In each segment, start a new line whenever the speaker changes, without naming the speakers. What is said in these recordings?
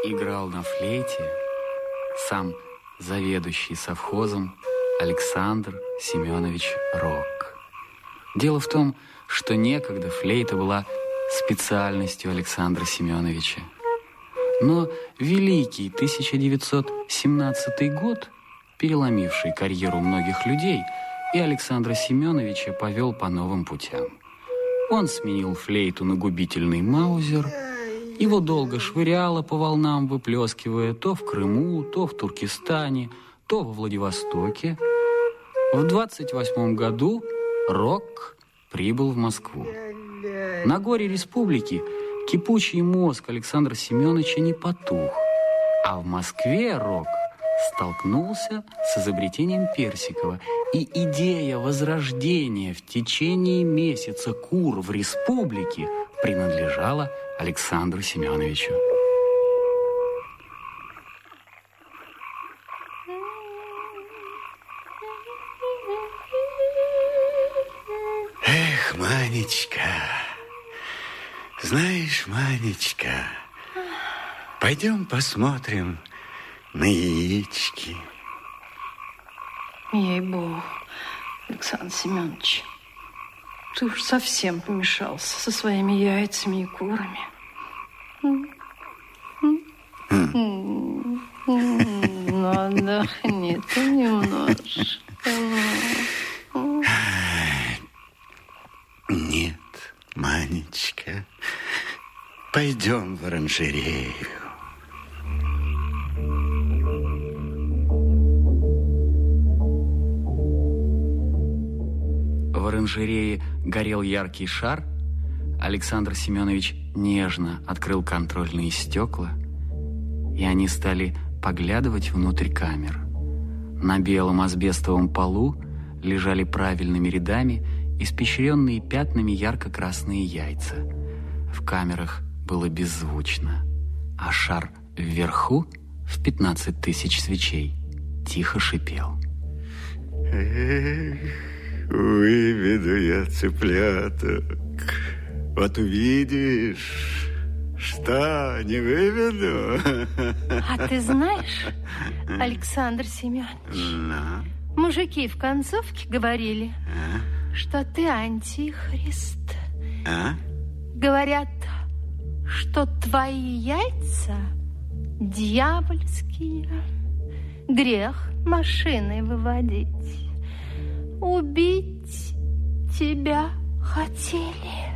играл на флейте сам заведующий совхозом Александр Семенович Рок. Дело в том, что некогда флейта была специальностью Александра Семеновича. Но великий 1917 год, переломивший карьеру многих людей, и Александра Семеновича повел по новым путям. Он сменил флейту на губительный маузер. Его долго швыряло по волнам, выплескивая то в Крыму, то в Туркестане, то во Владивостоке. В 28 году Рок прибыл в Москву. На горе республики кипучий мозг Александра Семеновича не потух, а в Москве Рок столкнулся с изобретением Персикова, и идея возрождения в течение месяца кур в республике принадлежала Александру Семеновичу.
Эх, Манечка, знаешь, Манечка, пойдем посмотрим на яички.
Ей-богу, Александр Семенович, ты уж совсем помешался со своими яйцами и курами. Ну, отдохни ты немножко.
Нет, Манечка, пойдем в оранжерею.
В оранжерее горел яркий шар. Александр Семенович нежно открыл контрольные стекла, и они стали поглядывать внутрь камер. На белом асбестовом полу лежали правильными рядами испещренные пятнами ярко-красные яйца. В камерах было беззвучно, а шар вверху, в 15 тысяч свечей, тихо шипел.
Выведу я цыпляток. Вот увидишь, что не выведу.
А ты знаешь, Александр Семенович, мужики в концовке говорили, что ты антихрист. Говорят, что твои яйца дьявольские. Грех машиной выводить. Убить тебя хотели.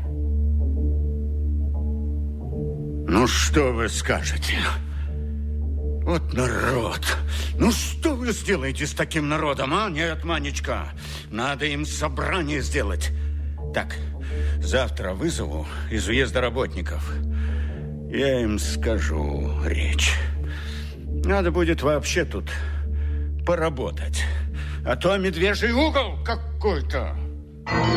Ну, что вы скажете? Вот народ. Ну, что вы сделаете с таким народом, а? Нет, Манечка, надо им собрание сделать. Так, завтра вызову из уезда работников. Я им скажу речь. Надо будет вообще тут поработать. А то медвежий угол какой-то.